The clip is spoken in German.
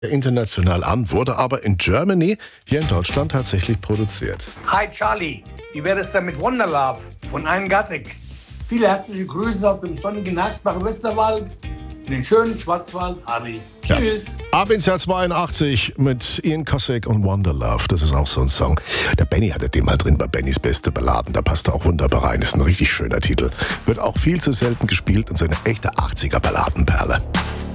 international an, wurde aber in Germany, hier in Deutschland, tatsächlich produziert. Hi Charlie, wie wäre es denn mit Wonderlove von Ein Gassig? Viele herzliche Grüße aus dem sonnigen Haschbach-Westerwald, in den schönen Schwarzwald, Harry. Tschüss. Ja. Ab ins Jahr 82 mit Ian Cossack und Wonderlove. Das ist auch so ein Song. Der Benny hatte den mal drin bei Bennys beste Balladen. Da passt er auch wunderbar rein. Ist ein richtig schöner Titel. Wird auch viel zu selten gespielt und so eine echte 80er-Balladenperle.